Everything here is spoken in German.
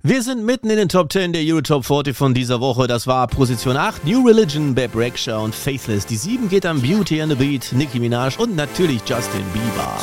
Wir sind mitten in den Top 10 der Euro Top 40 von dieser Woche. Das war Position 8, New Religion, Beb Rexha und Faithless. Die 7 geht an Beauty and the Beat, Nicki Minaj und natürlich Justin Bieber.